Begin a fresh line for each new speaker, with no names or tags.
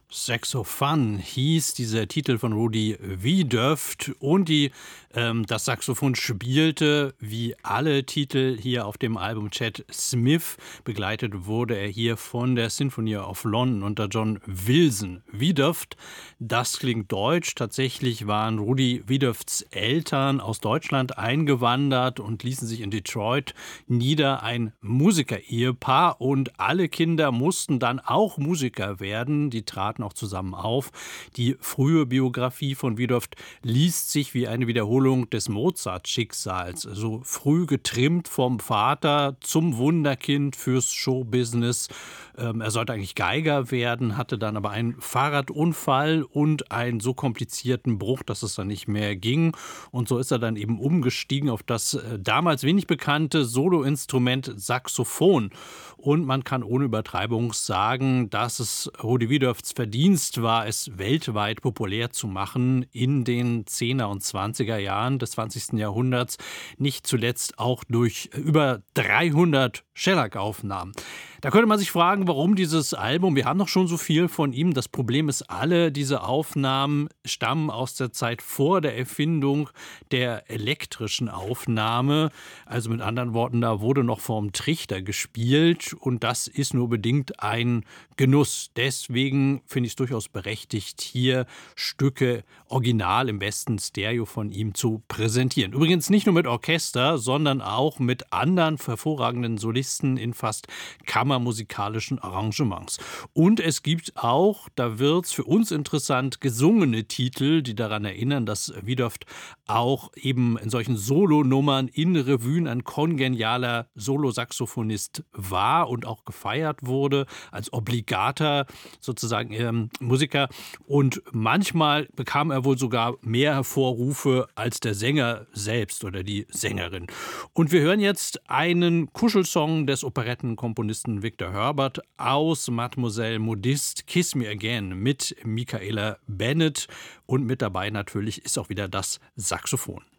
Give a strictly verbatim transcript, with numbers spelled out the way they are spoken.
Saxophon hieß dieser Titel von Rudy Wiedoeft und die, ähm, das Saxophon spielte wie alle Titel hier auf dem Album Chad Smith. Begleitet wurde er hier von der Symphony of London unter John Wilson. Wiedoeft, das klingt deutsch. Tatsächlich waren Rudy Wiedoefts Eltern aus Deutschland eingewandert und ließen sich in Detroit nieder. Ein Musiker-Ehepaar und alle Kinder mussten dann auch Musiker werden. Die traten auch zusammen auf. Die frühe Biografie von Wiedoeft liest sich wie eine Wiederholung des Mozart-Schicksals. So früh getrimmt vom Vater zum Wunderkind fürs Showbusiness. Ähm, er sollte eigentlich Geiger werden, hatte dann aber einen Fahrradunfall und einen so komplizierten Bruch, dass es dann nicht mehr ging. Und so ist er dann eben umgestiegen auf das äh, damals wenig bekannte Soloinstrument Saxophon. Und man kann ohne Übertreibung sagen, dass es Rudy Wiedoefts Verdienst war, es weltweit populär zu machen in den zehner und zwanziger Jahren des zwanzigsten Jahrhunderts. Nicht zuletzt auch durch über dreihundert Shellac-Aufnahmen. Da könnte man sich fragen, warum dieses Album, wir haben noch schon so viel von ihm. Das Problem ist, alle diese Aufnahmen stammen aus der Zeit vor der Erfindung der elektrischen Aufnahme. Also mit anderen Worten, da wurde noch vorm Trichter gespielt und das ist nur bedingt ein Genuss. Deswegen finde ich es durchaus berechtigt, hier Stücke original im besten Stereo von ihm zu präsentieren. Übrigens nicht nur mit Orchester, sondern auch mit anderen hervorragenden Solisten in fast kammermusikalischen Arrangements. Und es gibt auch, da wird es für uns interessant, gesungene Titel, die daran erinnern, dass Wiedoeft auch eben in solchen Solonummern in Revuen ein kongenialer Solosaxophonist war und auch gefeiert wurde als obligater sozusagen ähm, Musiker. Und manchmal bekam er wohl sogar mehr Hervorrufe als der Sänger selbst oder die Sängerin. Und wir hören jetzt einen Kuschelsong des Operettenkomponisten Victor Herbert aus Mademoiselle Modiste, Kiss Me Again mit Michaela Bennett. Und mit dabei natürlich ist auch wieder das Saxophon.